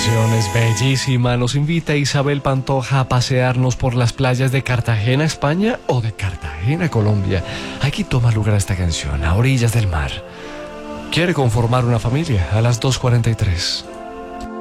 canción es bellísima. Nos invita Isabel Pantoja a pasearnos por las playas de Cartagena, España, o de Cartagena, Colombia. Aquí toma lugar esta canción, a orillas del mar. Quiere conformar una familia a las 2:43.